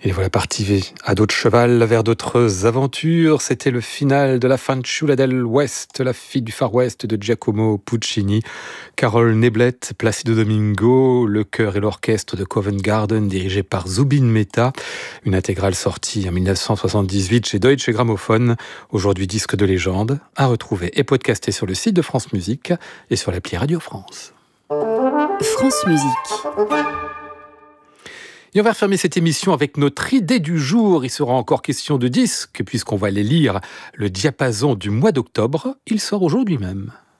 Et voilà parti à d'autres chevals vers d'autres aventures. C'était le final de la Fanciulla del West, la fille du Far West de Giacomo Puccini. Carol Neblett, Placido Domingo, le chœur et l'orchestre de Covent Garden dirigé par Zubin Mehta. Une intégrale sortie en 1978 chez Deutsche Grammophon. Aujourd'hui disque de légende, à retrouver et podcasté sur le site de France Musique et sur l'appli Radio France. France Musique. Et on va refermer cette émission avec notre idée du jour. Il sera encore question de disques, puisqu'on va les lire. Le diapason du mois d'octobre, il sort aujourd'hui même.